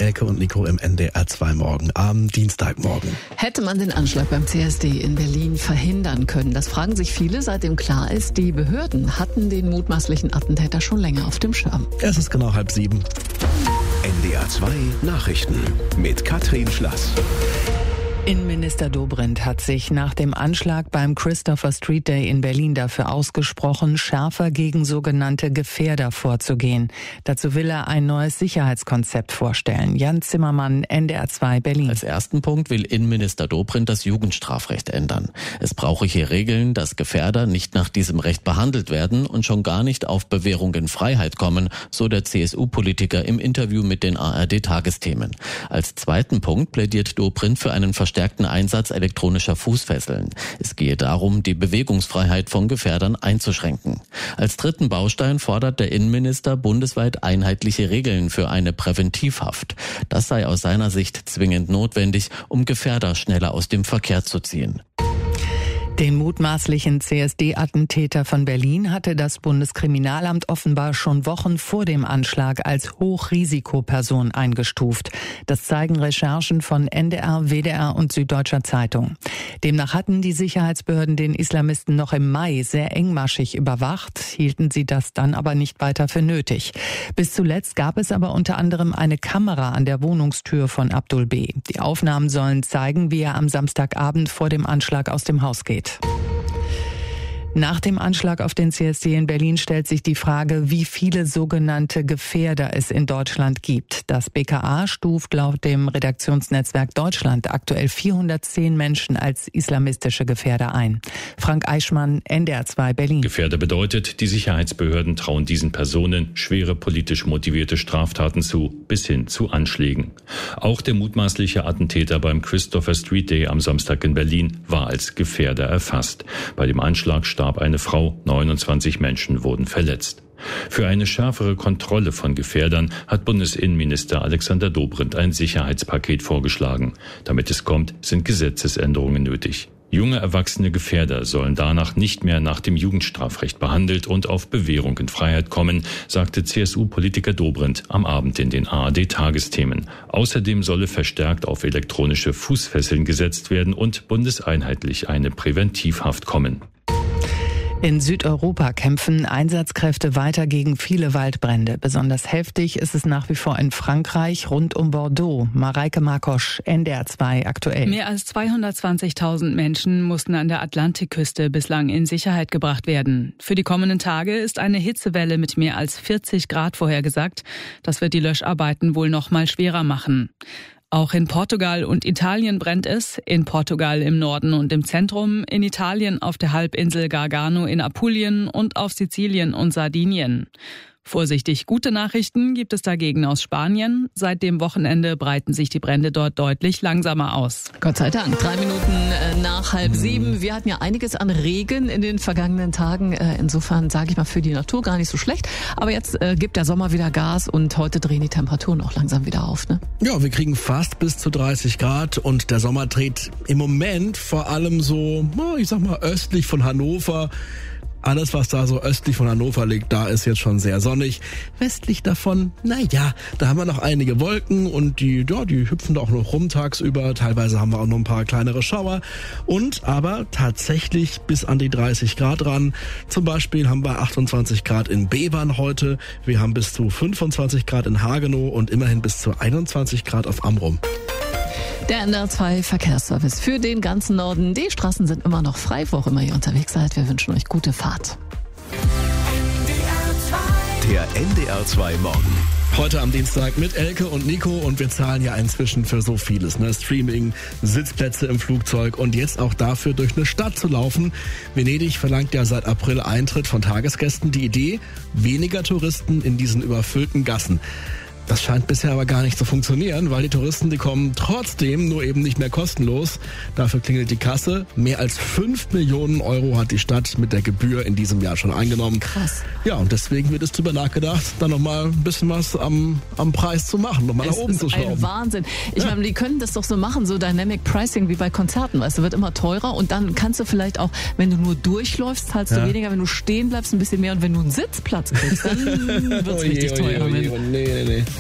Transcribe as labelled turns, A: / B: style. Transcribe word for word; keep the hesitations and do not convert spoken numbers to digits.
A: Elke und Nico im N D R zwei Morgen am Dienstagmorgen.
B: Hätte man den Anschlag beim C S D in Berlin verhindern können? Das fragen sich viele, seitdem klar ist, die Behörden hatten den mutmaßlichen Attentäter schon länger auf dem Schirm.
A: Es ist genau halb sieben.
C: N D R zwei Nachrichten mit Katrin Schlass.
D: Innenminister Dobrindt hat sich nach dem Anschlag beim Christopher Street Day in Berlin dafür ausgesprochen, schärfer gegen sogenannte Gefährder vorzugehen. Dazu will er ein neues Sicherheitskonzept vorstellen. Jan Zimmermann, N D R zwei Berlin.
E: Als ersten Punkt will Innenminister Dobrindt das Jugendstrafrecht ändern. Es brauche hier Regeln, dass Gefährder nicht nach diesem Recht behandelt werden und schon gar nicht auf Bewährung in Freiheit kommen, so der C S U-Politiker im Interview mit den A R D-Tagesthemen. Als zweiten Punkt plädiert Dobrindt für einen verstärkten Einsatz elektronischer Fußfesseln. Es gehe darum, die Bewegungsfreiheit von Gefährdern einzuschränken. Als dritten Baustein fordert der Innenminister bundesweit einheitliche Regeln für eine Präventivhaft. Das sei aus seiner Sicht zwingend notwendig, um Gefährder schneller aus dem Verkehr zu ziehen.
D: Den mutmaßlichen C S D-Attentäter von Berlin hatte das Bundeskriminalamt offenbar schon Wochen vor dem Anschlag als Hochrisikoperson eingestuft. Das zeigen Recherchen von N D R, W D R und Süddeutscher Zeitung. Demnach hatten die Sicherheitsbehörden den Islamisten noch im Mai sehr engmaschig überwacht, hielten sie das dann aber nicht weiter für nötig. Bis zuletzt gab es aber unter anderem eine Kamera an der Wohnungstür von Abdul B. Die Aufnahmen sollen zeigen, wie er am Samstagabend vor dem Anschlag aus dem Haus geht. Nach dem Anschlag auf den C S D in Berlin stellt sich die Frage, wie viele sogenannte Gefährder es in Deutschland gibt. Das B K A stuft laut dem Redaktionsnetzwerk Deutschland aktuell vierhundertzehn Menschen als islamistische Gefährder ein. Frank Eichmann, N D R zwei Berlin.
F: Gefährder bedeutet, die Sicherheitsbehörden trauen diesen Personen schwere politisch motivierte Straftaten zu, bis hin zu Anschlägen. Auch der mutmaßliche Attentäter beim Christopher Street Day am Samstag in Berlin war als Gefährder erfasst. Bei dem Anschlag starb eine Frau, neunundzwanzig Menschen wurden verletzt. Für eine schärfere Kontrolle von Gefährdern hat Bundesinnenminister Alexander Dobrindt ein Sicherheitspaket vorgeschlagen. Damit es kommt, sind Gesetzesänderungen nötig. Junge erwachsene Gefährder sollen danach nicht mehr nach dem Jugendstrafrecht behandelt und auf Bewährung in Freiheit kommen, sagte C S U-Politiker Dobrindt am Abend in den A R D-Tagesthemen. Außerdem solle verstärkt auf elektronische Fußfesseln gesetzt werden und bundeseinheitlich eine Präventivhaft kommen.
D: In Südeuropa kämpfen Einsatzkräfte weiter gegen viele Waldbrände. Besonders heftig ist es nach wie vor in Frankreich rund um Bordeaux. Mareike Markosch, N D R zwei aktuell.
G: Mehr als zweihundertzwanzigtausend Menschen mussten an der Atlantikküste bislang in Sicherheit gebracht werden. Für die kommenden Tage ist eine Hitzewelle mit mehr als vierzig Grad vorhergesagt. Das wird die Löscharbeiten wohl noch mal schwerer machen. Auch in Portugal und Italien brennt es. In Portugal im Norden und im Zentrum, in Italien auf der Halbinsel Gargano in Apulien und auf Sizilien und Sardinien. Vorsichtig gute Nachrichten gibt es dagegen aus Spanien. Seit dem Wochenende breiten sich die Brände dort deutlich langsamer aus.
B: Gott sei Dank. Drei Minuten nach halb sieben. Wir hatten ja einiges an Regen in den vergangenen Tagen. Insofern sage ich mal für die Natur gar nicht so schlecht. Aber jetzt äh, gibt der Sommer wieder Gas und heute drehen die Temperaturen auch langsam wieder auf. Ne?
A: Ja, wir kriegen fast bis zu dreißig Grad und der Sommer dreht im Moment vor allem so, ich sag mal, östlich von Hannover. Alles, was da so östlich von Hannover liegt, da ist jetzt schon sehr sonnig. Westlich davon, naja, da haben wir noch einige Wolken und die, ja, die hüpfen da auch noch rum tagsüber. Teilweise haben wir auch noch ein paar kleinere Schauer. Und aber tatsächlich bis an die dreißig Grad ran. Zum Beispiel haben wir achtundzwanzig Grad in Bevern heute. Wir haben bis zu fünfundzwanzig Grad in Hagenow und immerhin bis zu einundzwanzig Grad auf Amrum.
B: Der N D R zwei Verkehrsservice für den ganzen Norden. Die Straßen sind immer noch frei, wo auch immer ihr unterwegs seid. Wir wünschen euch gute Fahrt.
C: Der N D R zwei Morgen.
A: Heute am Dienstag mit Elke und Nico und wir zahlen ja inzwischen für so vieles, ne? Streaming, Sitzplätze im Flugzeug und jetzt auch dafür durch eine Stadt zu laufen. Venedig verlangt ja seit April Eintritt von Tagesgästen. Die Idee, weniger Touristen in diesen überfüllten Gassen. Das scheint bisher aber gar nicht zu funktionieren, weil die Touristen, die kommen trotzdem, nur eben nicht mehr kostenlos. Dafür klingelt die Kasse. Mehr als fünf Millionen Euro hat die Stadt mit der Gebühr in diesem Jahr schon eingenommen.
B: Krass.
A: Ja, und deswegen wird es drüber nachgedacht, da nochmal ein bisschen was am, am Preis zu machen, nochmal nach oben zu schrauben.
B: Das ist ein Wahnsinn. Ich
A: Ja.
B: meine, die können das doch so machen, so Dynamic Pricing wie bei Konzerten, weißt du, wird immer teurer und dann kannst du vielleicht auch, wenn du nur durchläufst, zahlst
A: Ja.
B: du weniger, wenn du stehen bleibst, ein bisschen mehr und wenn du einen Sitzplatz kriegst, dann wird es
A: Oh je,
B: richtig
A: oh je,
B: teuer.
A: oh je, oh nee, nee, nee.